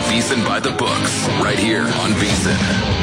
VSiN by the books, right here on VSiN.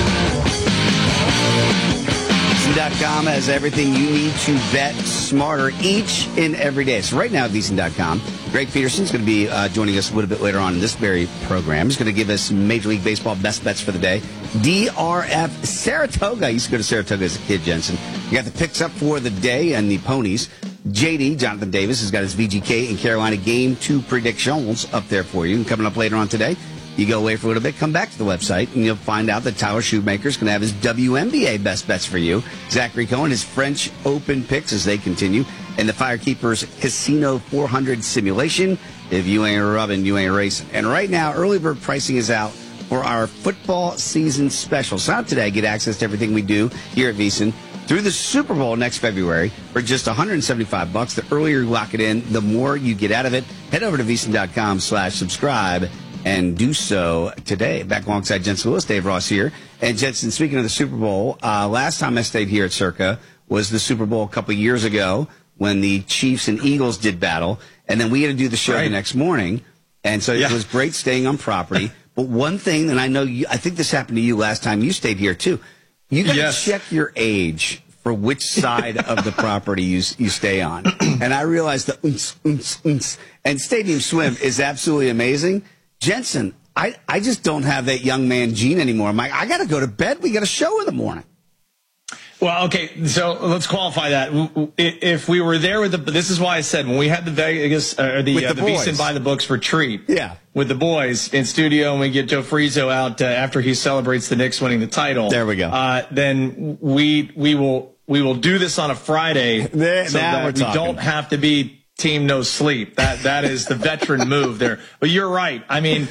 VSiN.com has everything you need to bet smarter each and every day. So right now at VSiN.com, Greg Peterson is going to be joining us a little bit later on in this very program. He's going to give us Major League Baseball best bets for the day. DRF Saratoga. I used to go to Saratoga as a kid, Jensen. You got the picks up for the day and the ponies. JD, Jonathan Davis, has got his VGK and Carolina Game 2 predictions up there for you. And coming up later on today, you go away for a little bit, come back to the website, and you'll find out that Tyler Shoemaker's going to have his WNBA best bets for you. Zachary Cohen, his French Open picks as they continue. And the Firekeepers Casino 400 simulation. If you ain't rubbing, you ain't racing. And right now, early bird pricing is out for our football season special. So out today, get access to everything we do here at VSiN through the Super Bowl next February for just $175. The earlier you lock it in, the more you get out of it. Head over to VSiN.com/subscribe and do so today. Back alongside Jensen Lewis, Dave Ross here. And Jensen, speaking of the Super Bowl, last time I stayed here at Circa was the Super Bowl a couple years ago when the Chiefs and Eagles did battle. And then we had to do the show the next morning. And so it was great staying on property. But one thing, and I know I think this happened to you last time you stayed here too. You got to check your age for which side of the property you stay on. And I realized that and Stadium Swim is absolutely amazing. Jensen, I just don't have that young man gene anymore. I'm like, I got to go to bed. We got a show in the morning. Well, okay, so let's qualify that. If we were there with this is why I said when we had the Vegas, the VSiN by the books retreat, with the boys in studio, and we get Joe Frizo out after he celebrates the Knicks winning the title. There we go. Then we will do this on a Friday, so that we don't have to be team no sleep. That is the veteran move there. But you're right. I mean,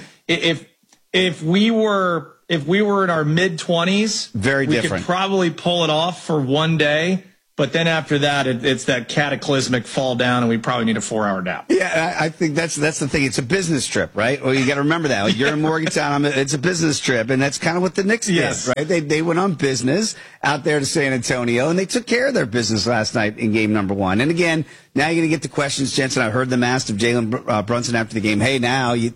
if we were in our mid-20s, we could probably pull it off for one day. But then after that, it's that cataclysmic fall down, and we probably need a 4-hour nap. Yeah, I think that's the thing. It's a business trip, right? Well, you got to remember that. Like, you're in Morgantown. It's a business trip, and that's kind of what the Knicks did, right? They went on business out there to San Antonio, and they took care of their business last night in game number 1. And again, now you're going to get the questions, Jensen. I heard them asked of Jalen Brunson after the game. Hey, now you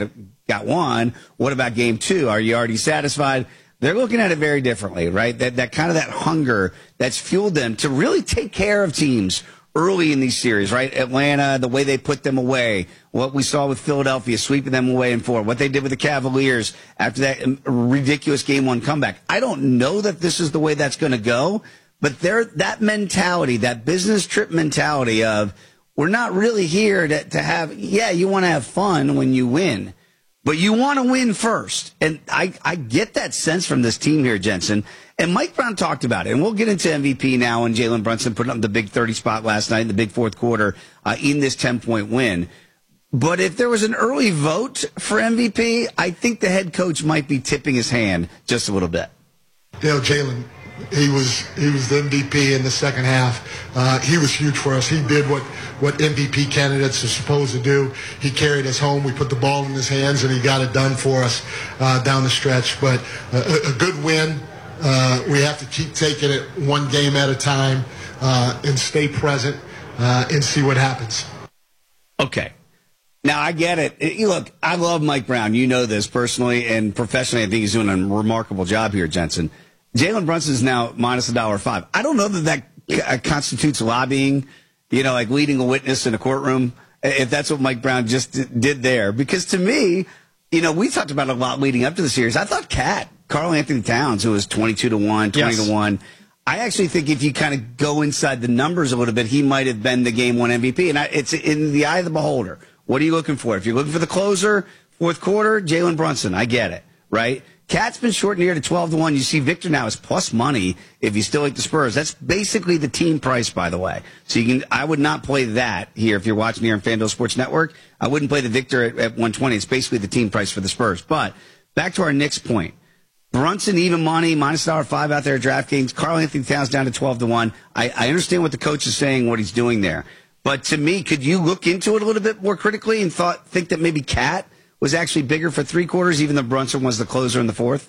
got one. What about game 2? Are you already satisfied? They're looking at it very differently, right? That kind of that hunger that's fueled them to really take care of teams early in these series, right? Atlanta, the way they put them away, what we saw with Philadelphia, sweeping them away in 4, what they did with the Cavaliers after that ridiculous game 1 comeback. I don't know that this is the way that's going to go, but that mentality, that business trip mentality of we're not really here to have, you want to have fun when you win. But you want to win first. And I get that sense from this team here, Jensen. And Mike Brown talked about it. And we'll get into MVP now, and Jalen Brunson put up the big 30 spot last night in the big fourth quarter in this 10-point win. But if there was an early vote for MVP, I think the head coach might be tipping his hand just a little bit. Jalen, he was the MVP in the second half. He was huge for us. He did what MVP candidates are supposed to do. He carried us home. We put the ball in his hands, and he got it done for us down the stretch. But a good win. We have to keep taking it one game at a time and stay present and see what happens. Okay. Now, I get it. Look, I love Mike Brown. You know this personally and professionally. I think he's doing a remarkable job here, Jensen. Jalen Brunson is now minus $1.05. I don't know that constitutes lobbying, like leading a witness in a courtroom, if that's what Mike Brown just did there. Because to me, we talked about it a lot leading up to the series. I thought Karl Anthony Towns, who was 22-1, 20-1. I actually think if you kind of go inside the numbers a little bit, he might have been the game 1 MVP. And it's in the eye of the beholder. What are you looking for? If you're looking for the closer, fourth quarter, Jalen Brunson. I get it, right? Cat's been shortened here to 12-1. You see Victor now is plus money if you still like the Spurs. That's basically the team price, by the way. So I would not play that here if you're watching here on FanDuel Sports Network. I wouldn't play the Victor at 120. It's basically the team price for the Spurs. But back to our Knicks point. Brunson even money, minus $1.05 out there at DraftKings. Karl Anthony Towns down to 12-1. I understand what the coach is saying, what he's doing there. But to me, could you look into it a little bit more critically and think that maybe Cat was actually bigger for 3 quarters, even though Brunson was the closer in the fourth?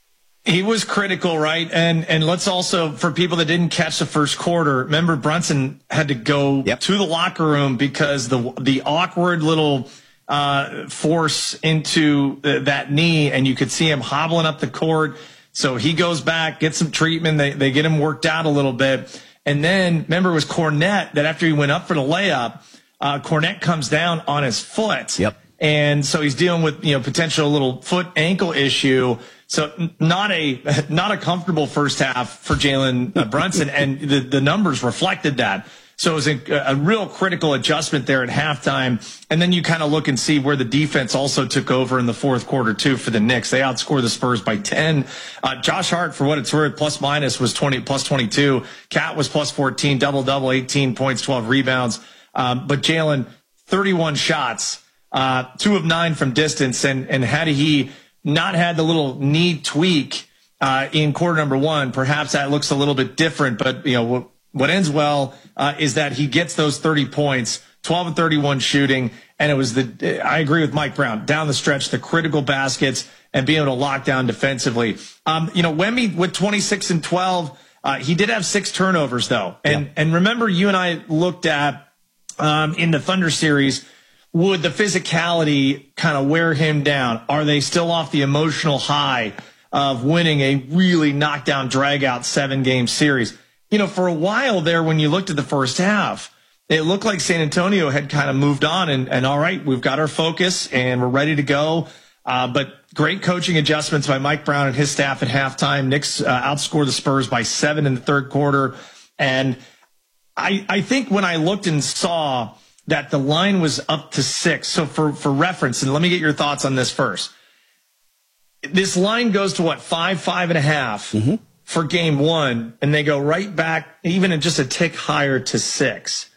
He was critical, right? And let's also, for people that didn't catch the first quarter, remember Brunson had to go to the locker room because the awkward little force into that knee, and you could see him hobbling up the court. So he goes back, gets some treatment. They get him worked out a little bit. And then, remember, it was Kornet that after he went up for the layup, Kornet comes down on his foot. Yep. And so he's dealing with, potential little foot ankle issue. So not a comfortable first half for Jalen Brunson. And the numbers reflected that. So it was a real critical adjustment there at halftime. And then you kind of look and see where the defense also took over in the fourth quarter, too, for the Knicks. They outscored the Spurs by 10. Josh Hart, for what it's worth, plus minus was plus 22. Cat was plus 14, double-double, 18 points, 12 rebounds. But Jalen, 31 shots, 2 of 9 from distance. And had he not had the little knee tweak in quarter number 1, perhaps that looks a little bit different. But, what ends well is that he gets those 30 points, 12 and 31 shooting, and it was I agree with Mike Brown, down the stretch, the critical baskets, and being able to lock down defensively. Wemby with 26 and 12, he did have 6 turnovers, though. And remember, you and I looked at in the Thunder series, would the physicality kind of wear him down? Are they still off the emotional high of winning a really knockdown, drag-out 7-game series? For a while there, when you looked at the first half, it looked like San Antonio had kind of moved on and all right, we've got our focus and we're ready to go. But great coaching adjustments by Mike Brown and his staff at halftime. Knicks outscored the Spurs by 7 in the third quarter. And I think when I looked and saw that the line was up to 6, so for reference, and let me get your thoughts on this first. This line goes to 5.5. Mm-hmm. For game 1, and they go right back, even just a tick higher to 6.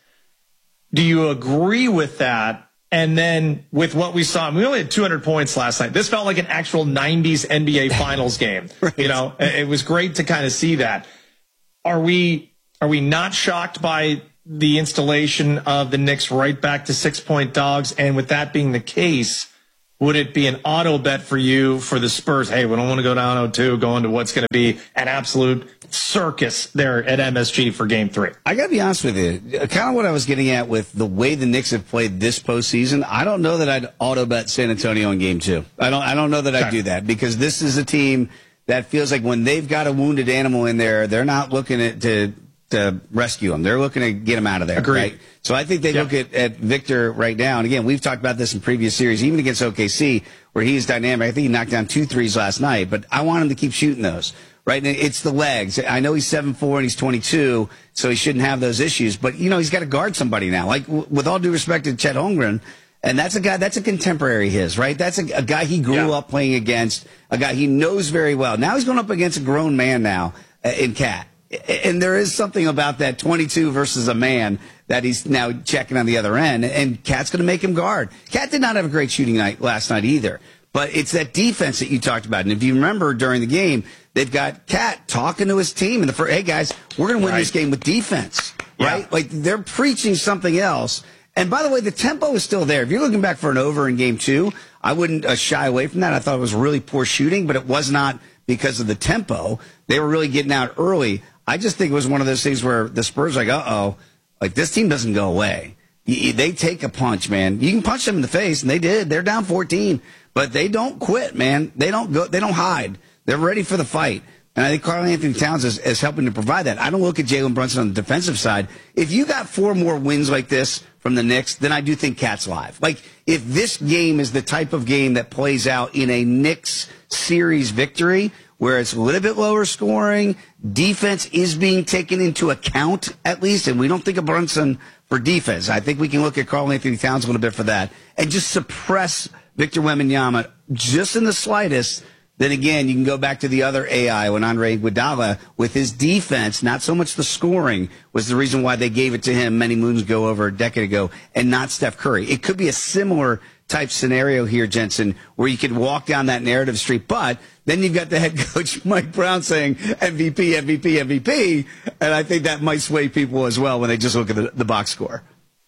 Do you agree with that? And then with what we saw, we only had 200 points last night. This felt like an actual 90s NBA Finals game. Right. It was great to kind of see that. Are we not shocked by the installation of the Knicks right back to 6-point dogs? And with that being the case, would it be an auto bet for you for the Spurs? Hey, we don't want to go down 0-2, go into what's going to be an absolute circus there at MSG for Game 3. I got to be honest with you. Kind of what I was getting at with the way the Knicks have played this postseason, I don't know that I'd auto bet San Antonio in Game 2. I don't know that I'd do that, because this is a team that feels like when they've got a wounded animal in there, they're not looking to rescue him. They're looking to get him out of there. Agreed. Right? So I think they look at Victor right now. And again, we've talked about this in previous series, even against OKC, where he's dynamic. I think he knocked down 2 threes last night, but I want him to keep shooting those. Right? And it's the legs. I know he's 7'4" and he's 22, so he shouldn't have those issues. But, he's got to guard somebody now. Like, with all due respect to Chet Holmgren, and that's a guy, that's a contemporary of his, right? That's a guy he grew up playing against, a guy he knows very well. Now he's going up against a grown man now in Cat. And there is something about that 22 versus a man that he's now checking on the other end, and Cat's going to make him guard. Cat did not have a great shooting night last night either, but it's that defense that you talked about. And if you remember during the game, they've got Cat talking to his team in the first, hey guys, we're going to win this game with defense, right? Yeah. Like, they're preaching something else. And by the way, the tempo is still there. If you're looking back for an over in Game 2, I wouldn't shy away from that. I thought it was really poor shooting, but it was not because of the tempo. They were really getting out early. I just think it was one of those things where the Spurs are like, like, this team doesn't go away. They take a punch, man. You can punch them in the face, and they did. They're down 14, but they don't quit, man. They don't go. They don't hide. They're ready for the fight. And I think Karl-Anthony Towns is helping to provide that. I don't look at Jalen Brunson on the defensive side. If you got 4 more wins like this from the Knicks, then I do think Cat's live. Like, if this game is the type of game that plays out in a Knicks series victory, where it's a little bit lower scoring, defense is being taken into account at least, and we don't think of Brunson for defense. I think we can look at Karl-Anthony Towns a little bit for that, and just suppress Victor Wembanyama just in the slightest. Then again, you can go back to the other AI when Andre Iguodala, with his defense, not so much the scoring, was the reason why they gave it to him many moons ago, over a decade ago, and not Steph Curry. It could be a similar type scenario here, Jensen, where you could walk down that narrative street, but then you've got the head coach, Mike Brown, saying MVP, MVP, MVP, and I think that might sway people as well when they just look at the box score.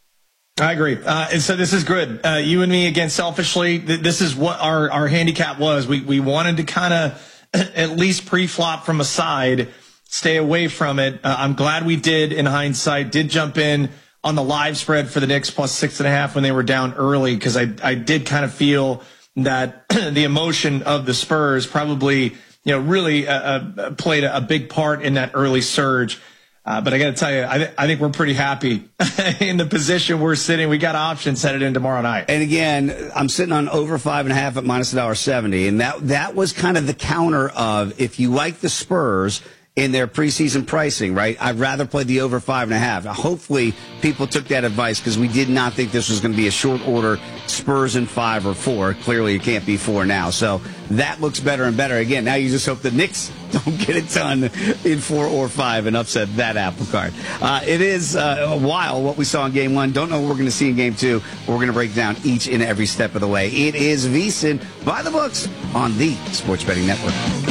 I agree. And so this is good. You and me, again, selfishly, this is what our handicap was. We wanted to kind of at least pre-flop from a side, stay away from it. I'm glad we did, in hindsight, did jump in on the live spread for the Knicks plus 6.5 when they were down early, because I did kind of feel that the emotion of the Spurs probably, really played a big part in that early surge. But I got to tell you, I think we're pretty happy in the position we're sitting. We got options headed in tomorrow night. And again, I'm sitting on over 5.5 at minus $1.70. And that was kind of the counter of, if you like the Spurs in their preseason pricing, right, I'd rather play the over 5.5. Hopefully people took that advice, because we did not think this was going to be a short order Spurs in 5 or 4. Clearly it can't be 4 now. So that looks better and better. Again, now you just hope the Knicks don't get it done in 4 or 5 and upset that apple cart. It is a while what we saw in Game 1. Don't know what we're going to see in Game 2. We're going to break down each and every step of the way. It is VSiN by the books on the Sports Betting Network.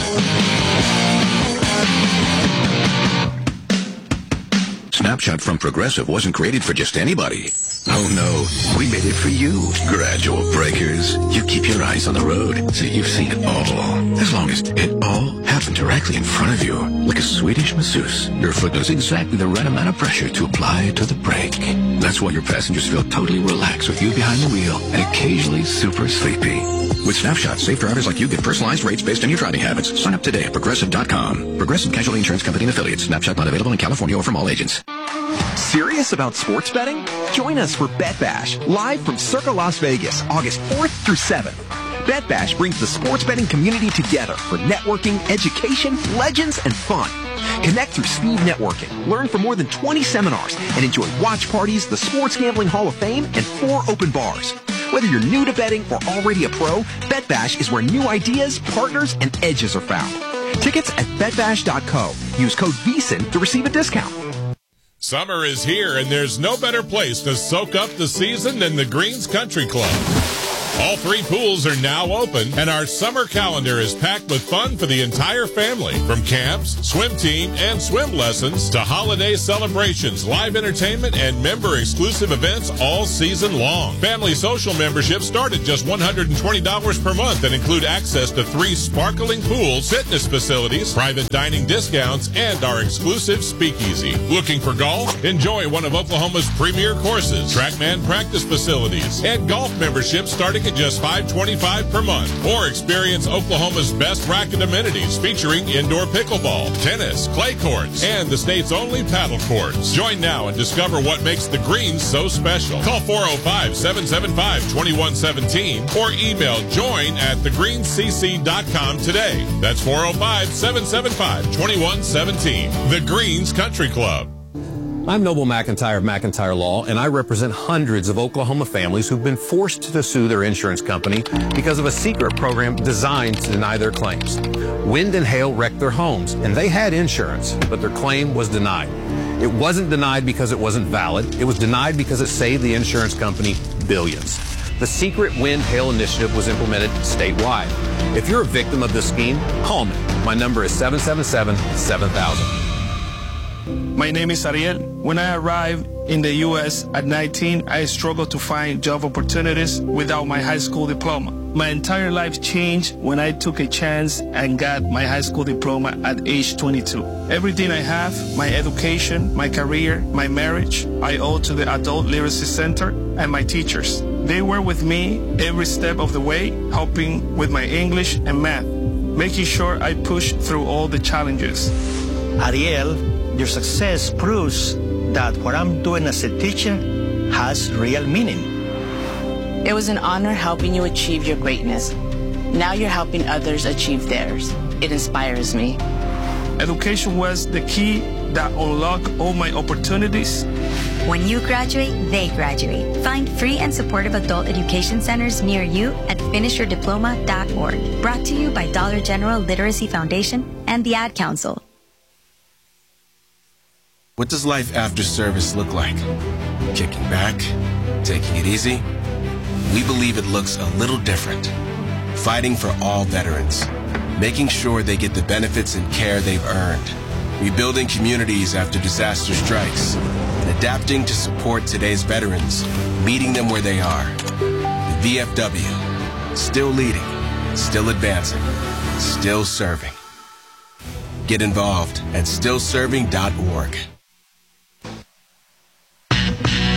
Snapshot from Progressive wasn't created for just anybody. Oh no, we made it for you. Gradual breakers. You keep your eyes on the road, so you've seen it all. As long as it all happened directly in front of you, like a Swedish masseuse, your foot knows exactly the right amount of pressure to apply to the brake. That's why your passengers feel totally relaxed with you behind the wheel and occasionally super sleepy. With Snapshot, safe drivers like you get personalized rates based on your driving habits. Sign up today at Progressive.com. Progressive Casualty Insurance Company and Affiliates. Snapshot not available in California or from all agents. Serious about sports betting? Join us for Bet Bash, live from Circa Las Vegas, August 4th through 7th. Bet Bash brings the sports betting community together for networking, education, legends, and fun. Connect through speed networking, learn from more than 20 seminars, and enjoy watch parties, the Sports Gambling Hall of Fame, and 4 open bars. Whether you're new to betting or already a pro, Bet Bash is where new ideas, partners, and edges are found. Tickets at betbash.co. Use code VSiN to receive a discount. Summer is here, and there's no better place to soak up the season than the Greens Country Club. All 3 pools are now open, and our summer calendar is packed with fun for the entire family. From camps, swim team, and swim lessons to holiday celebrations, live entertainment, and member-exclusive events all season long. Family social memberships start at just $120 per month and include access to 3 sparkling pools, fitness facilities, private dining discounts, and our exclusive speakeasy. Looking for golf? Enjoy one of Oklahoma's premier courses, TrackMan practice facilities, and golf memberships starting at just $525 per month. Or experience Oklahoma's best racket amenities featuring indoor pickleball, tennis, clay courts, and the state's only paddle courts. Join now and discover what makes the Greens so special. Call 405-775-2117 or email join@thegreenscc.com today. That's 405-775-2117. The Greens Country Club. I'm Noble McIntyre of McIntyre Law, and I represent hundreds of Oklahoma families who've been forced to sue their insurance company because of a secret program designed to deny their claims. Wind and hail wrecked their homes, and they had insurance, but their claim was denied. It wasn't denied because it wasn't valid. It was denied because it saved the insurance company billions. The secret Wind Hail Initiative was implemented statewide. If you're a victim of this scheme, call me. My number is 777-7000. My name is Ariel. When I arrived in the U.S. at 19, I struggled to find job opportunities without my high school diploma. My entire life changed when I took a chance and got my high school diploma at age 22. Everything I have, my education, my career, my marriage, I owe to the Adult Literacy Center and my teachers. They were with me every step of the way, helping with my English and math, making sure I pushed through all the challenges. Ariel, your success proves that what I'm doing as a teacher has real meaning. It was an honor helping you achieve your greatness. Now you're helping others achieve theirs. It inspires me. Education was the key that unlocked all my opportunities. When you graduate, they graduate. Find free and supportive adult education centers near you at finishyourdiploma.org. Brought to you by Dollar General Literacy Foundation and the Ad Council. What does life after service look like? Kicking back? Taking it easy? We believe it looks a little different. Fighting for all veterans. Making sure they get the benefits and care they've earned. Rebuilding communities after disaster strikes. And adapting to support today's veterans. Meeting them where they are. The VFW. Still leading. Still advancing. Still serving. Get involved at stillserving.org.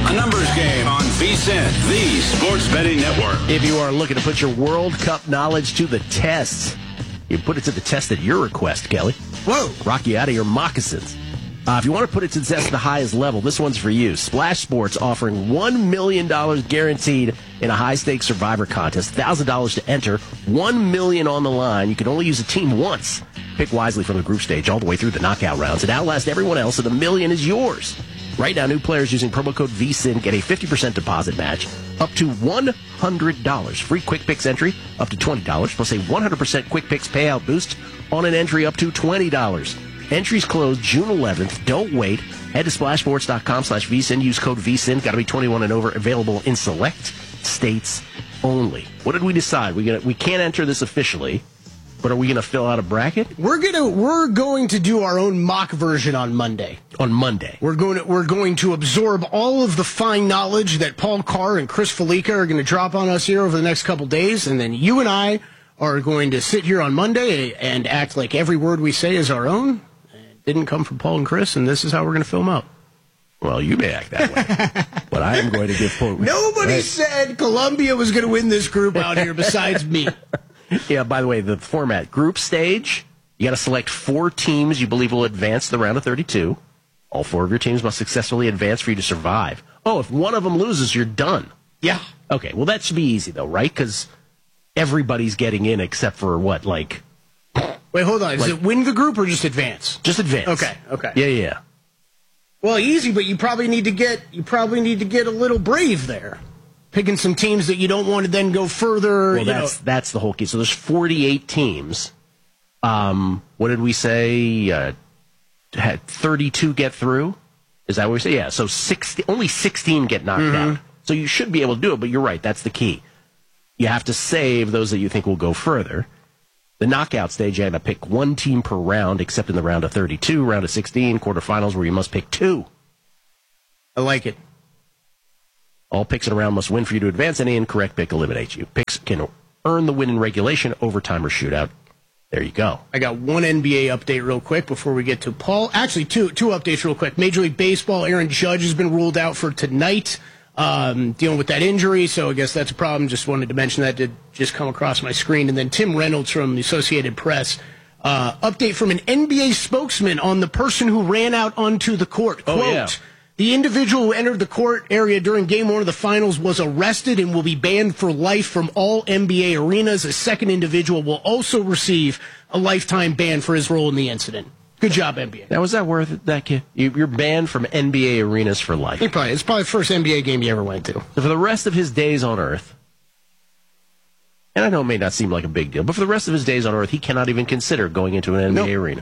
A numbers game on VSiN, the Sports Betting Network. If you are looking to put your World Cup knowledge to the test, you put it to the test at your request, Kelly. Whoa. Rock you out of your moccasins. If you want to put it to the test at the highest level, this one's for you. Splash Sports offering $1 million guaranteed in a high-stakes Survivor contest. $1,000 to enter. $1 million on the line. You can only use a team once. Pick wisely from the group stage all the way through the knockout rounds and outlast everyone else, and the million is yours. Right now, new players using promo code VSiN get a 50% deposit match up to $100. Free Quick Picks entry up to $20, plus a 100% Quick Picks payout boost on an entry up to $20. Entries close June 11th. Don't wait. Head to splashsports.com/VSiN. Use code VSiN. Got to be 21 and over. Available in select states only. What did we decide? We can't enter this officially, but are we going to fill out a bracket? We're going to do our own mock version on Monday. On Monday, we're going to absorb all of the fine knowledge that Paul Carr and Chris Felica are going to drop on us here over the next couple days, and then you and I are going to sit here on Monday and act like every word we say is our own. Didn't come from Paul and Chris, and this is how we're going to fill them up. Well, you may act that way, but I am going to give Paul. Nobody said Columbia was going to win this group out here besides me. Yeah, by the way, the format, group stage, you got to select 4 teams you believe will advance to the round of 32. All 4 of your teams must successfully advance for you to survive. Oh, if one of them loses, you're done. Yeah. Okay, well, that should be easy, though, right? Because everybody's getting in except for what, like... Wait, hold on. Is it win the group or just advance? Just advance. Okay. Yeah. Well, easy, but you probably need to get a little brave there. Picking some teams that you don't want to then go further. Well, that's the whole key. So there's 48 teams. What did we say? Had 32 get through? Is that what we say? Yeah. So only 16 get knocked out. So you should be able to do it, but you're right. That's the key. You have to save those that you think will go further. The knockout stage, you had to pick 1 team per round, except in the round of 32, round of 16, quarterfinals, where you must pick 2. I like it. All picks in a round must win for you to advance. Any incorrect pick eliminates you. Picks can earn the win in regulation, overtime, or shootout. There you go. I got one NBA update real quick before we get to Paul. Actually, two updates real quick. Major League Baseball, Aaron Judge has been ruled out for tonight. Dealing with that injury, so I guess that's a problem. Just wanted to mention that. Did just come across my screen. And then Tim Reynolds from the Associated Press. Update from an NBA spokesman on the person who ran out onto the court. Quote, the individual who entered the court area during Game 1 of the Finals was arrested and will be banned for life from all NBA arenas. A second individual will also receive a lifetime ban for his role in the incident. Good job, NBA. Now, was that worth it, that kid? You're banned from NBA arenas for life. It's probably the first NBA game you ever went to. So for the rest of his days on Earth, and I know it may not seem like a big deal, but for the rest of his days on Earth, he cannot even consider going into an NBA arena.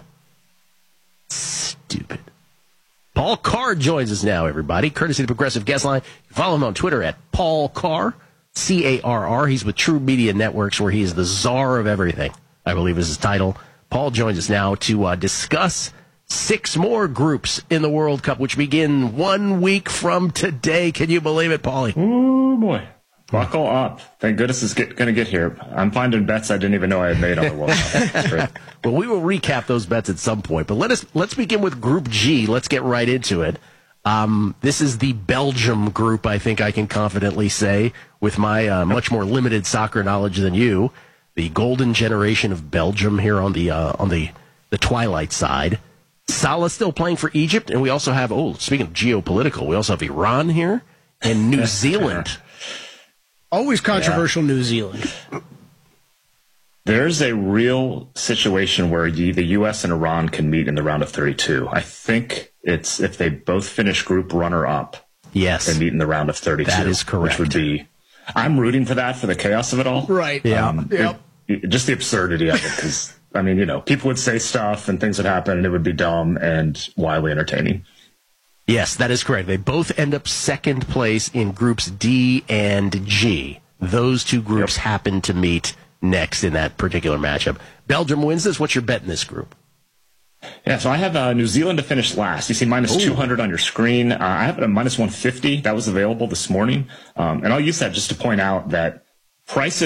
Stupid. Paul Carr joins us now, everybody, courtesy of the Progressive Guest Line. Follow him on Twitter at Paul Carr, C-A-R-R. He's with True Media Networks, where he is the czar of everything, I believe is his title. Paul joins us now to discuss 6 more groups in the World Cup, which begin 1 week from today. Can you believe it, Paulie? Oh, boy. Buckle up. Thank goodness it's going to get here. I'm finding bets I didn't even know I had made on the World Cup. Well, we will recap those bets at some point, but let's begin with Group G. Let's get right into it. This is the Belgium group, I think I can confidently say, with my much more limited soccer knowledge than you. The golden generation of Belgium here on the twilight side. Salah still playing for Egypt, and we also have, speaking of geopolitical, we also have Iran here and New Zealand. Always controversial, New Zealand. There's a real situation where the U.S. and Iran can meet in the round of 32. I think it's if they both finish group runner-up. Yes. They meet in the round of 32. That is correct. Which would be, I'm rooting for that for the chaos of it all. Right. Yeah. Just the absurdity of it, because, I mean, people would say stuff and things would happen and it would be dumb and wildly entertaining. Yes, that is correct. They both end up second place in groups D and G. Those 2 groups happen to meet next in that particular matchup. Belgium wins this. What's your bet in this group? Yeah, so I have New Zealand to finish last. You see minus 200 on your screen. I have it at minus 150. That was available this morning. And I'll use that just to point out that prices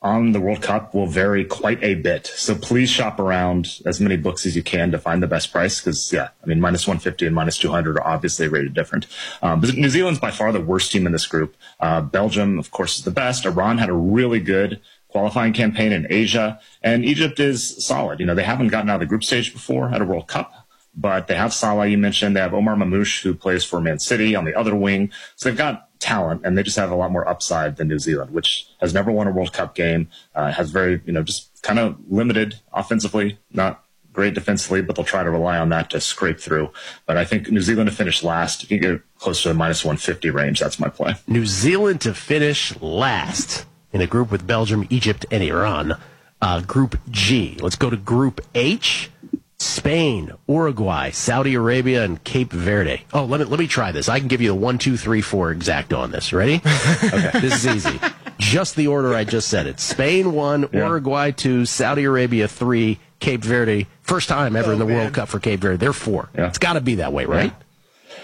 on the World Cup will vary quite a bit. So please shop around as many books as you can to find the best price. Because, minus 150 and minus 200 are obviously rated different. But New Zealand's by far the worst team in this group. Belgium, of course, is the best. Iran had a really good qualifying campaign in Asia. And Egypt is solid. They haven't gotten out of the group stage before at a World Cup. But they have Salah, you mentioned. They have Omar Mamouche, who plays for Man City on the other wing. So they've got talent, and they just have a lot more upside than New Zealand, which has never won a World Cup game, has very, just kind of limited offensively, not great defensively, but they'll try to rely on that to scrape through. But I think New Zealand to finish last, if you get close to the minus 150 range, that's my play. New Zealand to finish last in a group with Belgium, Egypt, and Iran. Group G. Let's go to Group H. Spain, Uruguay, Saudi Arabia, and Cape Verde. Oh, let me try this. I can give you the 1, 2, 3, 4 exact on this. Ready? Okay, this is easy. Just the order I just said it. Spain 1, Uruguay 2, Saudi Arabia 3, Cape Verde. First time ever in the World Cup for Cape Verde. They're 4. Yeah. It's got to be that way, right? Yeah.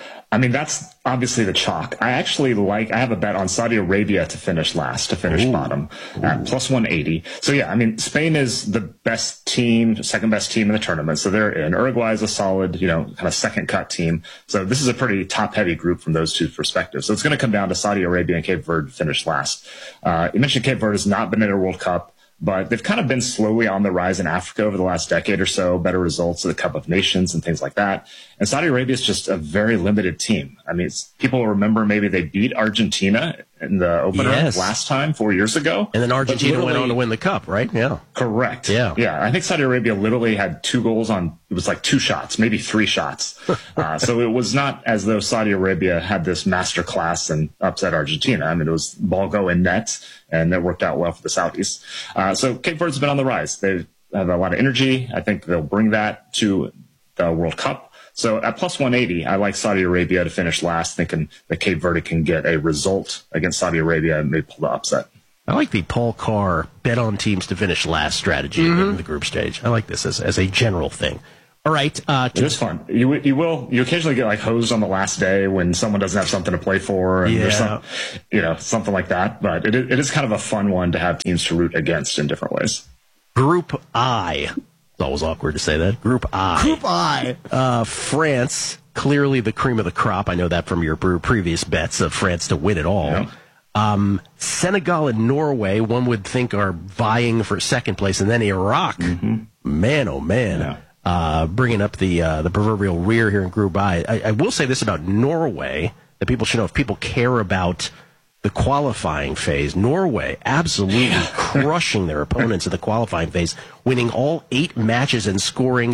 I mean, that's obviously the chalk. I have a bet on Saudi Arabia to finish last, to finish bottom at plus 180. So yeah, I mean, Spain is the best team, second best team in the tournament. So they're in. Uruguay is a solid, kind of second cut team. So this is a pretty top heavy group from those two perspectives. So it's going to come down to Saudi Arabia and Cape Verde to finish last. You mentioned Cape Verde has not been in a World Cup, but they've kind of been slowly on the rise in Africa over the last decade or so, better results at the Cup of Nations and things like that. And Saudi Arabia is just a very limited team. I mean, people remember maybe they beat Argentina in the opener last time 4 years ago. And then Argentina went on to win the cup, right? Yeah. Correct. Yeah. I think Saudi Arabia literally had 2 goals on, it was like 2 shots, maybe 3 shots. So it was not as though Saudi Arabia had this master class and upset Argentina. I mean, it was ball go in net, and that worked out well for the Saudis. So Cape Verde's been on the rise. They have a lot of energy. I think they'll bring that to the World Cup. So at plus 180, I like Saudi Arabia to finish last, thinking that Cape Verde can get a result against Saudi Arabia and maybe pull the upset. I like the Paul Carr bet on teams to finish last strategy in the group stage. I like this as a general thing. All right. It is fun. You occasionally get like hosed on the last day when someone doesn't have something to play for, and there's something like that. But it is kind of a fun one to have teams to root against in different ways. Group I. It's always awkward to say that. Group I. Group I. France, clearly the cream of the crop. I know that from your previous bets of France to win it all. Yeah. Senegal and Norway, one would think, are vying for second place. And then Iraq. Man, oh, man. Yeah. Bringing up the proverbial rear here in Group I. I will say this about Norway that people should know. If people care about the qualifying phase, Norway absolutely crushing their opponents in the qualifying phase, winning all 8 matches and scoring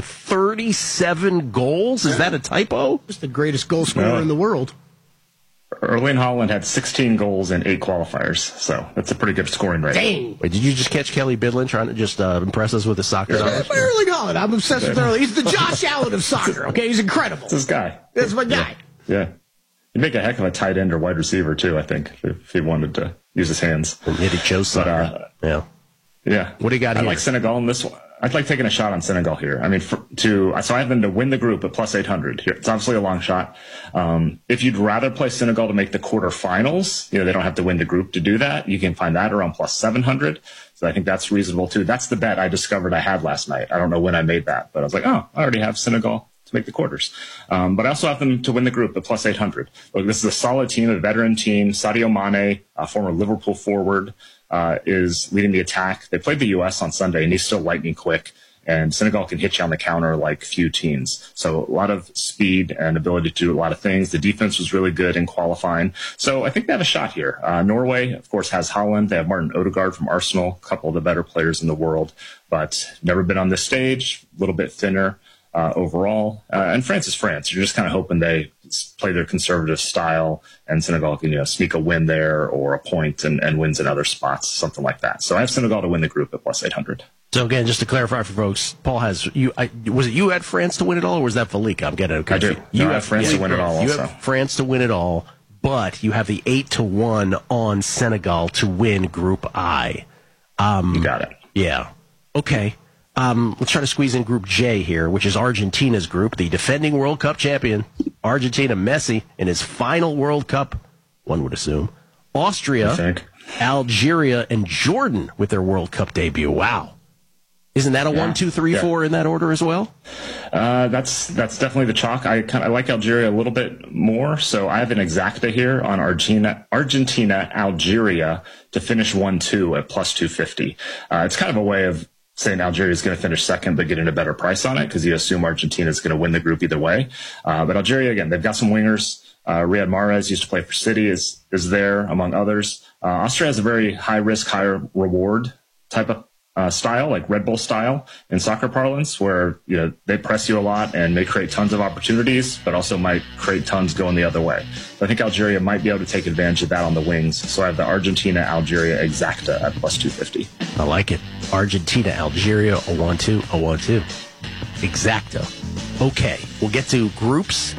37 goals. Is that a typo? Just the greatest goal scorer in the world. Erling Haaland had 16 goals in 8 qualifiers, so that's a pretty good scoring rate. Dang. Wait, did you just catch Kelly Bidlin trying to just impress us with his soccer knowledge? Erling Haaland, I'm obsessed with Erling. He's the Josh Allen of soccer, okay? He's incredible. It's this guy. That's my guy. Yeah. He'd make a heck of a tight end or wide receiver, too, I think, if he wanted to use his hands. And yet he chose soccer. Yeah. What do you got here? I like Senegal in this one. I'd like taking a shot on Senegal here. I mean, so I have them to win the group at plus 800 here. It's obviously a long shot. If you'd rather play Senegal to make the quarterfinals, they don't have to win the group to do that. You can find that around plus 700. So I think that's reasonable too. That's the bet I discovered I had last night. I don't know when I made that, but I was like, I already have Senegal to make the quarters. But I also have them to win the group at plus 800. Look, this is a solid team, a veteran team. Sadio Mane, a former Liverpool forward, is leading the attack. They played the U.S. on Sunday, and he's still lightning quick. And Senegal can hit you on the counter like few teams. So a lot of speed and ability to do a lot of things. The defense was really good in qualifying. So I think they have a shot here. Norway, of course, has Haaland. They have Martin Odegaard from Arsenal, a couple of the better players in the world, but never been on this stage, a little bit thinner overall. And France is France. You're just kind of hoping they play their conservative style and Senegal can sneak a win there or a point and wins in other spots, something like that. So I have Senegal to win the group at plus 800. So again, just to clarify for folks, Paul has was it you had France to win it all, or was that Valika? I'm getting okay. I do. You have France to win it all. You have France to win it all, but you have the 8-1 on Senegal to win Group I. You got it. Yeah. Okay. Let's try to squeeze in Group J here, which is Argentina's group. The defending World Cup champion, Argentina, Messi, in his final World Cup, one would assume, Austria, Algeria, and Jordan with their World Cup debut. Wow. Isn't that a 1, 2, 3, 4 in that order as well? That's definitely the chalk. I like Algeria a little bit more, so I have an exacta here on Argentina, Algeria to finish 1-2 at plus 250. It's kind of a way of saying Algeria is going to finish second, but getting a better price on it because you assume Argentina is going to win the group either way. But Algeria, again, they've got some wingers. Riyad Mahrez used to play for City, is there among others. Austria has a very high risk, higher reward type of style, like Red Bull style in soccer parlance, where they press you a lot and may create tons of opportunities, but also might create tons going the other way. So I think Algeria might be able to take advantage of that on the wings. So I have the Argentina-Algeria exacta at plus 250. I like it. Argentina, Algeria, 0-1-2, 0-1-2. Exacta. Okay, we'll get to groups.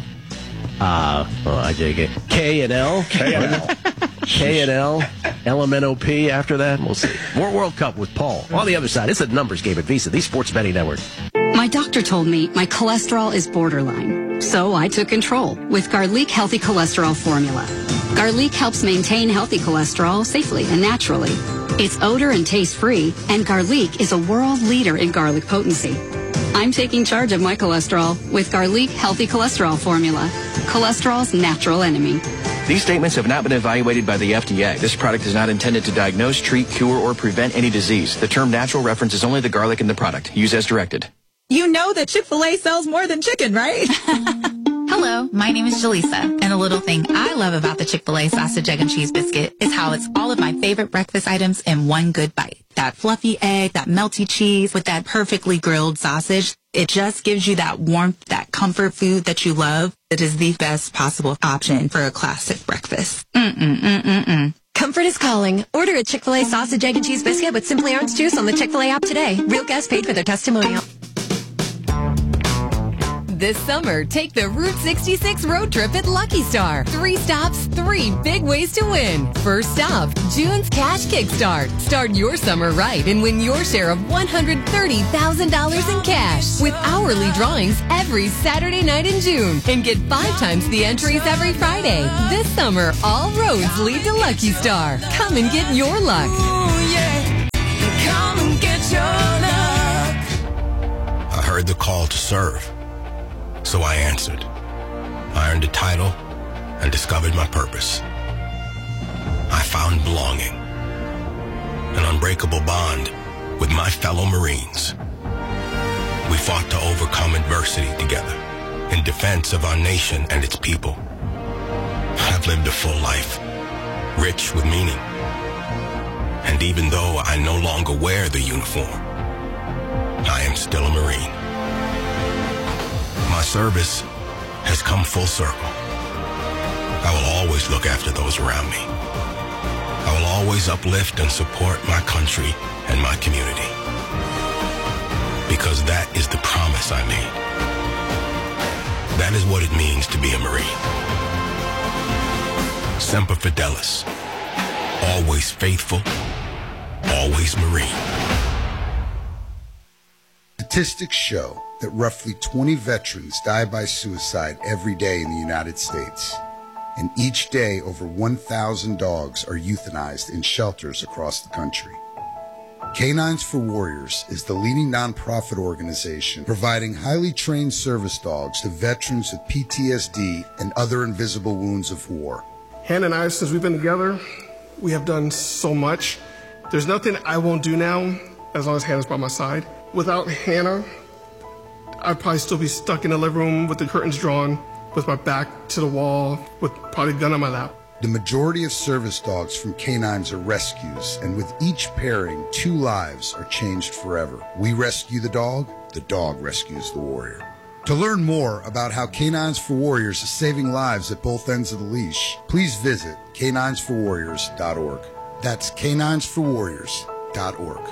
K and L. K and L, LMNOP after that. We'll see. More World Cup with Paul. On the other side, it's a numbers game at Visa, the Sports Betting Network. My doctor told me my cholesterol is borderline, so I took control with Garlic Healthy Cholesterol Formula. Garlic helps maintain healthy cholesterol safely and naturally. It's odor and taste-free, and Garlic is a world leader in garlic potency. I'm taking charge of my cholesterol with Garlic Healthy Cholesterol Formula, cholesterol's natural enemy. These statements have not been evaluated by the FDA. This product is not intended to diagnose, treat, cure, or prevent any disease. The term natural references only the garlic in the product. Use as directed. You know that Chick-fil-A sells more than chicken, right? Hello, my name is Jaleesa, and a little thing I love about the Chick-fil-A sausage, egg, and cheese biscuit is how it's all of my favorite breakfast items in one good bite. That fluffy egg, that melty cheese with that perfectly grilled sausage. It just gives you that warmth, that comfort food that you love. It is the best possible option for a classic breakfast. Comfort is calling. Order a Chick-fil-A sausage, egg, and cheese biscuit with Simply Orange Juice on the Chick-fil-A app today. Real guests paid for their testimonial. This summer, take the Route 66 road trip at Lucky Star. 3 stops, 3 big ways to win. First stop, June's Cash Kickstart. Start your summer right and win your share of $130,000 in cash with hourly drawings every Saturday night in June. And get 5 times the entries every Friday. This summer, all roads lead to Lucky Star. Come and get your luck. Ooh, yeah. Come and get your luck. I heard the call to serve. So I answered. I earned a title and discovered my purpose. I found belonging, an unbreakable bond with my fellow Marines. We fought to overcome adversity together in defense of our nation and its people. I've lived a full life, rich with meaning. And even though I no longer wear the uniform, I am still a Marine. My service has come full circle. I will always look after those around me. I will always uplift and support my country and my community. Because that is the promise I made. That is what it means to be a Marine. Semper Fidelis. Always faithful. Always Marine. Statistics show that roughly 20 veterans die by suicide every day in the United States. And each day, over 1,000 dogs are euthanized in shelters across the country. Canines for Warriors is the leading nonprofit organization providing highly trained service dogs to veterans with PTSD and other invisible wounds of war. Hannah and I, since we've been together, we have done so much. There's nothing I won't do now as long as Hannah's by my side. Without Hannah, I'd probably still be stuck in the living room with the curtains drawn, with my back to the wall, with probably a gun on my lap. The majority of service dogs from canines are rescues, and with each pairing, 2 lives are changed forever. We rescue the dog rescues the warrior. To learn more about how Canines for Warriors is saving lives at both ends of the leash, please visit caninesforwarriors.org. That's caninesforwarriors.org.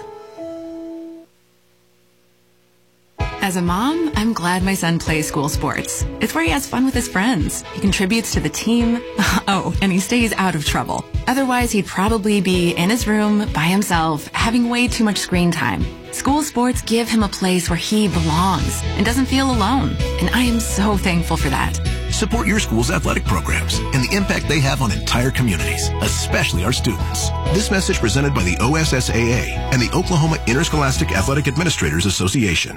As a mom, I'm glad my son plays school sports. It's where he has fun with his friends. He contributes to the team. Oh, and he stays out of trouble. Otherwise, he'd probably be in his room by himself, having way too much screen time. School sports give him a place where he belongs and doesn't feel alone. And I am so thankful for that. Support your school's athletic programs and the impact they have on entire communities, especially our students. This message presented by the OSSAA and the Oklahoma Interscholastic Athletic Administrators Association.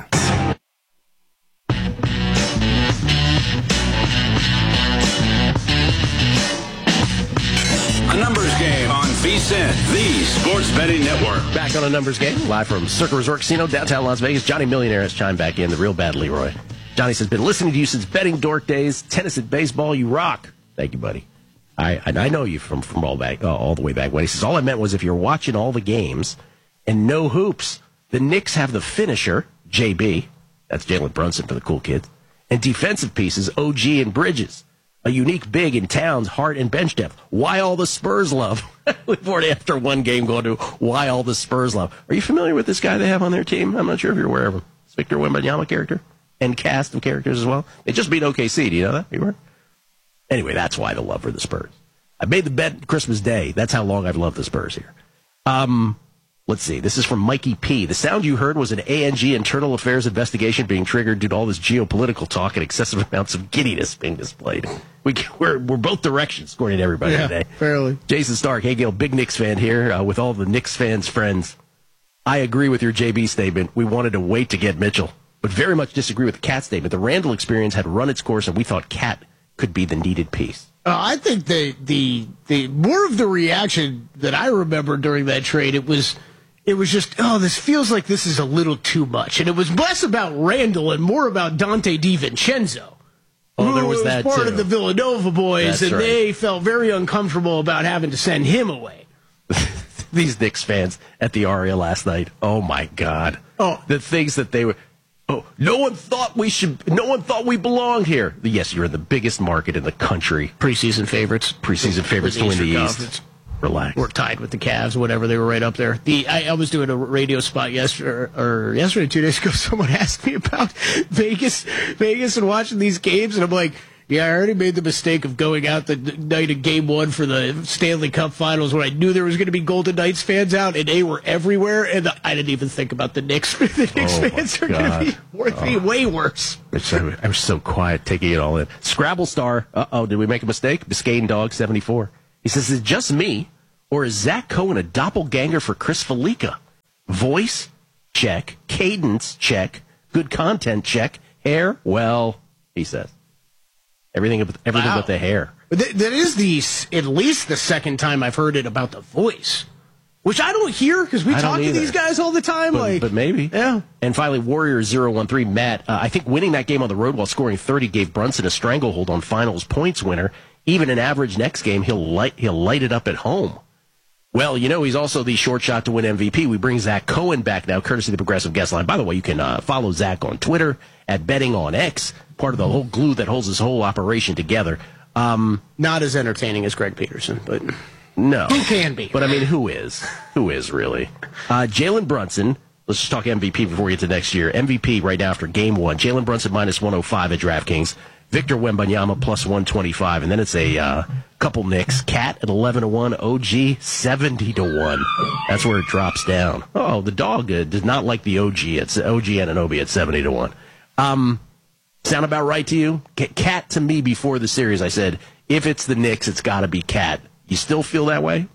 A numbers game on VSiN, the Sports Betting Network. Back on a numbers game, live from Circa Resort Casino, downtown Las Vegas. Johnny Millionaire has chimed back in, the real bad Leroy. Johnny says, been listening to you since betting dork days, tennis and baseball, you rock. Thank you, buddy. I know you from all the way back when. He says, all I meant was if you're watching all the games and no hoops, the Knicks have the finisher, JB, that's Jalen Brunson for the cool kids, and defensive pieces, OG and Bridges. A unique big in Towns, Hart, and bench depth. Why all the Spurs love? We've already, after one game, going to why all the Spurs love. Are you familiar with this guy they have on their team? I'm not sure if you're aware of him. It's Victor Wembanyama character and cast of characters as well. They just beat OKC. Do you know that? You were? Anyway, that's why the love for the Spurs. I made the bet Christmas Day. That's how long I've loved the Spurs here. Let's see. This is from Mikey P. The sound you heard was an ANG internal affairs investigation being triggered due to all this geopolitical talk and excessive amounts of giddiness being displayed. We're both directions, according to everybody today. Fairly. Jason Stark, hey, Gil, big Knicks fan here with all the Knicks fans' friends. I agree with your JB statement. We wanted to wait to get Mitchell, but very much disagree with the Cat statement. The Randall experience had run its course, and we thought Cat could be the needed piece. I think the more of the reaction that I remember during that trade, it was just, this feels like this is a little too much. And it was less about Randall and more about Dante DiVincenzo. Oh, there was that, part too. of the Villanova boys, That's right. They felt very uncomfortable about having to send him away. These Knicks fans at the Aria last night, oh, my God. Oh, the things that they were... Oh, no one thought we belonged here. Yes, you're in the biggest market in the country. Preseason favorites to win the East. Relax. We're tied with the Cavs, whatever. They were right up there. I was doing a radio spot yesterday, 2 days ago. Someone asked me about Vegas and watching these games, and I'm like, yeah, I already made the mistake of going out the night of Game 1 for the Stanley Cup Finals when I knew there was going to be Golden Knights fans out, and they were everywhere, and I didn't even think about the Knicks. The Knicks fans are going to be way worse. I was so quiet, taking it all in. Scrabble Star, did we make a mistake? Biscayne Dog 74. He says, is it just me, or is Zach Cohen a doppelganger for Chris Felica? Voice? Check. Cadence? Check. Good content? Check. Hair? Well, he says. Everything but the hair. That is at least the second time I've heard it about the voice, which I don't hear because we talk to these guys all the time. But maybe. Yeah. And finally, Warrior013, Matt, I think winning that game on the road while scoring 30 gave Brunson a stranglehold on finals points winner. Even an average next game, he'll light it up at home. Well, he's also the short shot to win MVP. We bring Zach Cohen back now, courtesy of the Progressive Guest Line. By the way, you can follow Zach on Twitter at BettingOnX, part of the whole glue that holds this whole operation together. Not as entertaining as Greg Peterson, but no. Who can be? But, I mean, who is? Who is, really? Jalen Brunson, let's just talk MVP before we get to next year. MVP right now after Game 1. Jalen Brunson minus 105 at DraftKings. Victor Wembanyama plus 125, and then it's a couple Knicks. Cat at 11-1, OG 70-1. That's where it drops down. Oh, the dog does not like the OG. It's OG Anunoby at 70-1. Sound about right to you? Cat to me before the series, I said, if it's the Knicks, it's got to be Cat. You still feel that way?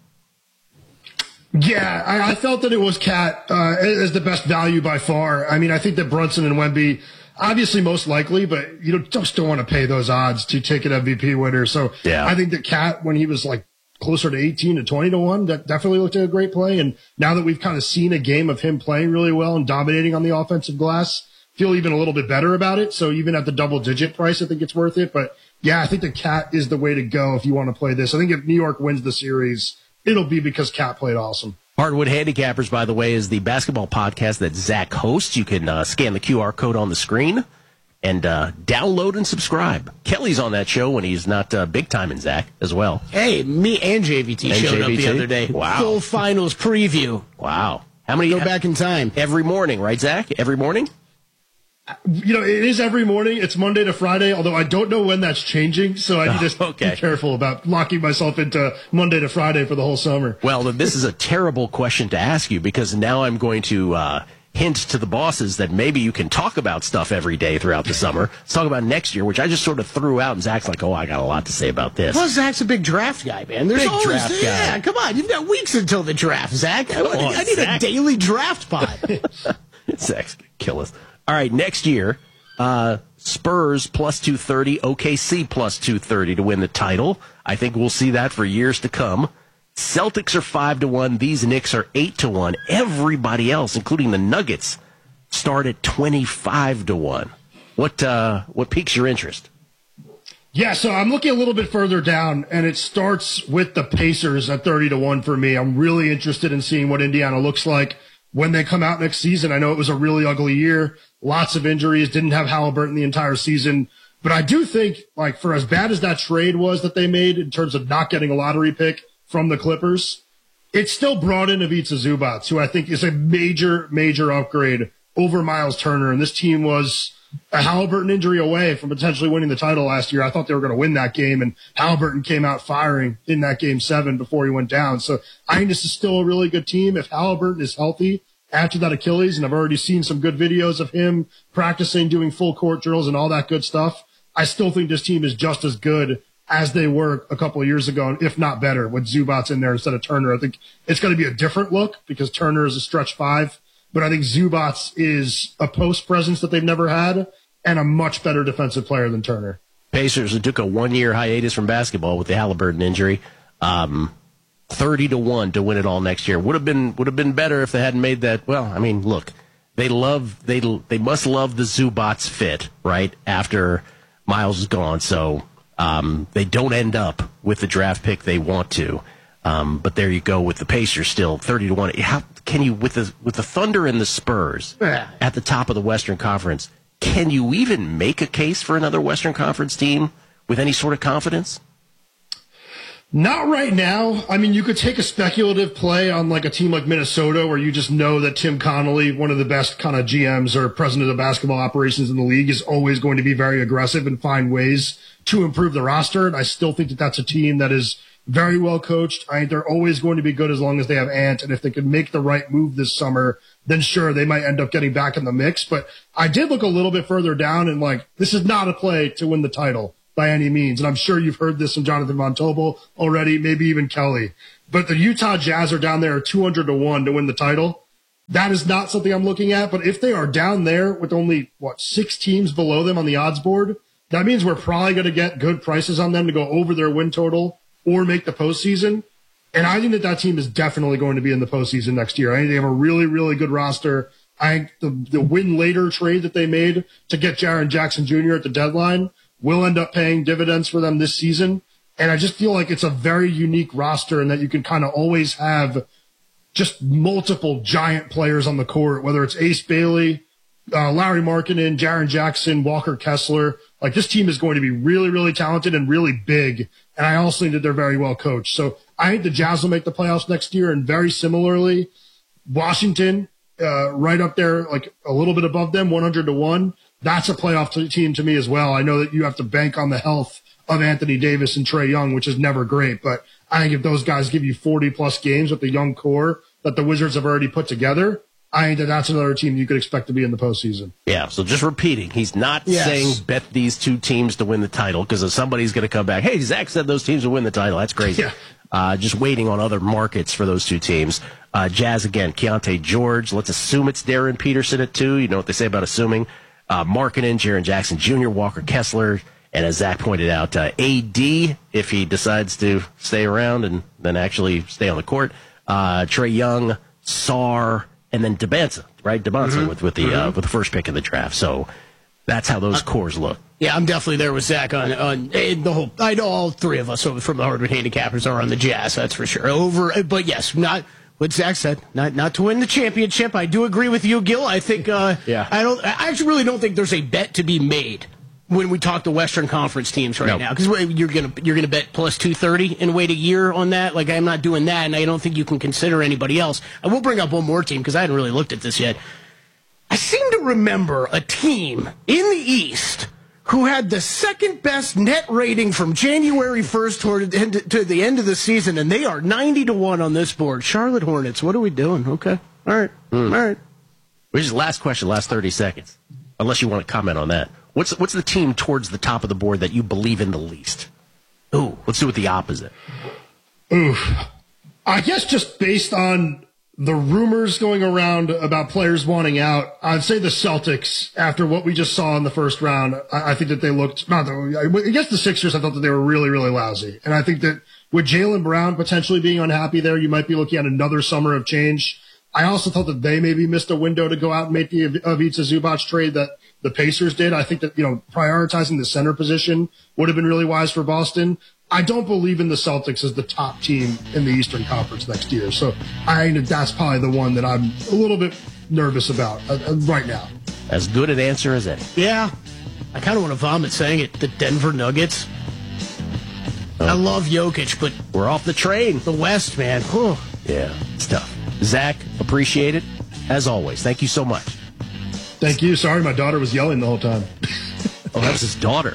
Yeah, I felt that it was Cat as the best value by far. I mean, I think that Brunson and Wemby, obviously most likely, but you just don't want to pay those odds to take an MVP winner. So yeah. I think that Cat, when he was like closer to 18 to 20-1, that definitely looked like a great play. And now that we've kind of seen a game of him playing really well and dominating on the offensive glass, feel even a little bit better about it. So even at the double-digit price, I think it's worth it. But yeah, I think the Cat is the way to go if you want to play this. I think if New York wins the series, it'll be because Cat played awesome. Hardwood Handicappers, by the way, is the basketball podcast that Zach hosts. You can scan the QR code on the screen and download and subscribe. Kelly's on that show when he's not big time in Zach as well. Hey, me and JVT showed up the other day. Wow. Full finals preview. Wow. How many? Go back in time. Every morning, right, Zach? Every morning? It is every morning. It's Monday to Friday, although I don't know when that's changing, so I need to be careful about locking myself into Monday to Friday for the whole summer. Well, this is a terrible question to ask you because now I'm going to hint to the bosses that maybe you can talk about stuff every day throughout the summer. Let's talk about next year, which I just sort of threw out, and Zach's like, I got a lot to say about this. Well, Zach's a big draft guy, man. There's big always, draft guy. Yeah, come on. You've got weeks until the draft, Zach. I need Zach. a daily draft pod. Zach's going to kill us. All right, next year, Spurs plus 230, OKC plus 230 to win the title. I think we'll see that for years to come. Celtics are 5-1. These Knicks are 8-1. Everybody else, including the Nuggets, start at 25-1. What piques your interest? Yeah, so I'm looking a little bit further down, and it starts with the Pacers at 30-1 for me. I'm really interested in seeing what Indiana looks like when they come out next season. I know it was a really ugly year, lots of injuries, didn't have Halliburton the entire season. But I do think, like, for as bad as that trade was that they made in terms of not getting a lottery pick from the Clippers, it still brought in Ivica Zubac, who I think is a major, major upgrade over Miles Turner. And this team was a Halliburton injury away from potentially winning the title last year. I thought they were going to win that game, and Halliburton came out firing in that game 7 before he went down. So I think this is still a really good team. If Halliburton is healthy after that Achilles, and I've already seen some good videos of him practicing, doing full court drills and all that good stuff, I still think this team is just as good as they were a couple of years ago, if not better, with Zubac in there instead of Turner. I think it's going to be a different look because Turner is a stretch 5, but I think Zubac is a post presence that they've never had and a much better defensive player than Turner. Pacers, who took a 1-year hiatus from basketball with the Halliburton injury, 30-1 to win it all next year. Would have been better if they hadn't made that. Well, I mean, look, they must love the Zubac fit right after Miles is gone, so they don't end up with the draft pick they want to. But there you go with the Pacers still 30-1. How can you, with the Thunder and the Spurs at the top of the Western Conference, can you even make a case for another Western Conference team with any sort of confidence? Not right now. I mean, you could take a speculative play on like a team like Minnesota where you just know that Tim Connolly, one of the best kind of GMs or president of basketball operations in the league, is always going to be very aggressive and find ways to improve the roster. And I still think that that's a team that is very well coached. I think they're always going to be good as long as they have Ant. And if they can make the right move this summer, then sure, they might end up getting back in the mix. But I did look a little bit further down and like, this is not a play to win the title by any means. And I'm sure you've heard this from Jonathan Von Tobel already, maybe even Kelly. But the Utah Jazz are down there 200-1 to win the title. That is not something I'm looking at. But if they are down there with only, 6 teams below them on the odds board, that means we're probably going to get good prices on them to go over their win total or make the postseason. And I think that team is definitely going to be in the postseason next year. I think they have a really, really good roster. I think the win later trade that they made to get Jaren Jackson Jr. at the deadline will end up paying dividends for them this season. And I just feel like it's a very unique roster and that you can kind of always have just multiple giant players on the court, whether it's Ace Bailey, Lauri Markkanen, Jaren Jackson, Walker Kessler. Like, this team is going to be really, really talented and really big. And I also think that they're very well coached. So I think the Jazz will make the playoffs next year. And very similarly, Washington, right up there, like a little bit above them, 100-1. That's a playoff team to me as well. I know that you have to bank on the health of Anthony Davis and Trae Young, which is never great. But I think if those guys give you 40-plus games with the young core that the Wizards have already put together, I think that that's another team you could expect to be in the postseason. Yeah, so just repeating, he's not saying bet these 2 teams to win the title because if somebody's going to come back, hey, Zach said those teams will win the title. That's crazy. Yeah. Just waiting on other markets for those 2 teams. Jazz, again, Keontae George. Let's assume it's Darren Peterson at 2. You know what they say about assuming. Markkanen, Jaren Jackson Jr., Walker Kessler, and as Zach pointed out, AD, if he decides to stay around and then actually stay on the court, Trae Young, Sarr, and then Debonsa, right? Debonsa with the first pick in the draft. So that's how those cores look. Yeah, I'm definitely there with Zach on the whole. I know all 3 of us from the Hardwood Handicappers are on the Jazz. That's for sure. But yes, not what Zach said. Not to win the championship. I do agree with you, Gil. I think. I actually really don't think there's a bet to be made when we talk to Western Conference teams now, because you're gonna bet plus 230 and wait a year on that. Like, I'm not doing that, and I don't think you can consider anybody else. I will bring up one more team because I hadn't really looked at this yet. I seem to remember a team in the East who had the second best net rating from January 1st to the end of the season, and they are 90-1 on this board. Charlotte Hornets. What are we doing? Okay, all right, all right. Which is last question, last 30 seconds. Unless you want to comment on that. What's the team towards the top of the board that you believe in the least? Ooh, let's do it the opposite. Ooh, I guess just based on the rumors going around about players wanting out, I'd say the Celtics, after what we just saw in the first round, I think that they looked, against the Sixers, I thought that they were really, really lousy. And I think that with Jaylen Brown potentially being unhappy there, you might be looking at another summer of change. I also thought that they maybe missed a window to go out and make the Ivica Zubac trade that the Pacers did. I think that, prioritizing the center position would have been really wise for Boston. I don't believe in the Celtics as the top team in the Eastern Conference next year. So that's probably the one that I'm a little bit nervous about right now. As good an answer as any. Yeah. I kind of want to vomit saying it. The Denver Nuggets. I love Jokic, but we're off the train. The West, man. Whew. Yeah, it's tough. Zach, appreciate it. As always, thank you so much. Thank you. Sorry, my daughter was yelling the whole time. Oh, that was his daughter.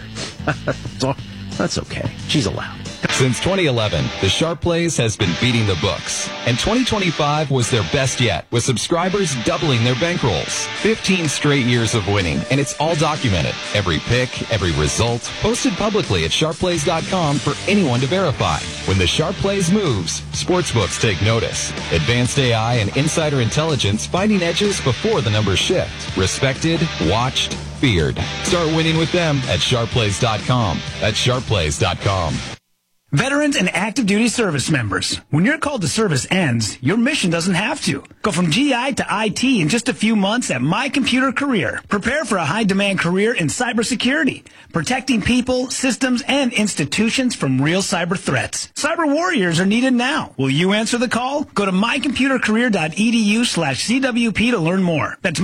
That's okay. She's allowed. Since 2011, the Sharp Plays has been beating the books, and 2025 was their best yet, with subscribers doubling their bankrolls. 15 straight years of winning, and it's all documented. Every pick, every result, posted publicly at sharpplays.com for anyone to verify. When the Sharp Plays moves, sportsbooks take notice. Advanced AI and insider intelligence finding edges before the numbers shift. Respected, watched, feared. Start winning with them at sharpplays.com. That's sharpplays.com. Veterans and active duty service members, when your call to service ends, your mission doesn't have to. Go from GI to IT in just a few months at My Computer Career. Prepare for a high-demand career in cybersecurity, protecting people, systems, and institutions from real cyber threats. Cyber warriors are needed now. Will you answer the call? Go to mycomputercareer.edu/CWP to learn more. That's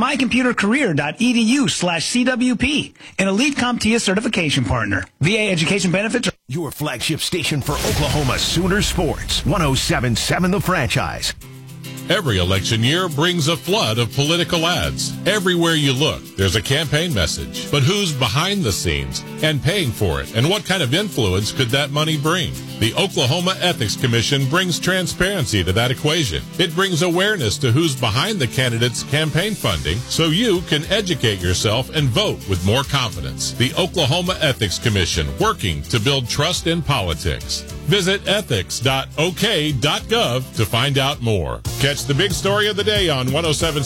mycomputercareer.edu/CWP, an Elite CompTIA certification partner. VA education benefits are your flagship station for Oklahoma Sooner Sports, 107.7 The Franchise. Every election year brings a flood of political ads. Everywhere you look, there's a campaign message. But who's behind the scenes and paying for it? And what kind of influence could that money bring? The Oklahoma Ethics Commission brings transparency to that equation. It brings awareness to who's behind the candidate's campaign funding so you can educate yourself and vote with more confidence. The Oklahoma Ethics Commission, working to build trust in politics. Visit ethics.ok.gov to find out more. Catch the big story of the day on 107.7